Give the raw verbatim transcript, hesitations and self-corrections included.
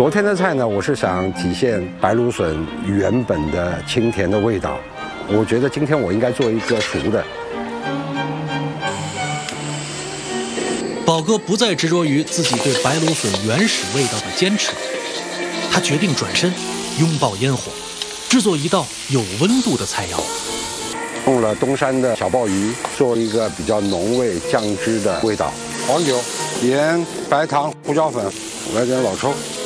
昨天的菜呢，我是想体现白芦笋原本的清甜的味道。我觉得今天我应该做一个熟的。 宝哥不再执着于自己对白芦笋原始味道的坚持，他决定转身，拥抱烟火，制作一道有温度的菜肴。 用了东山的小鲍鱼，做一个比较浓味酱汁的味道。黄酒、盐、白糖、胡椒粉，来点老抽。